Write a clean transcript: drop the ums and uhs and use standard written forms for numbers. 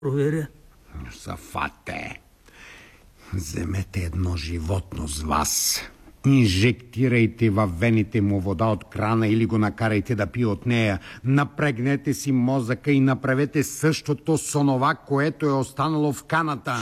проверя. Сафате, вземете едно животно с вас. Инжектирайте във вените му вода от крана или го накарайте да пие от нея. Напрегнете си мозъка и направете същото с онова, което е останало в каната.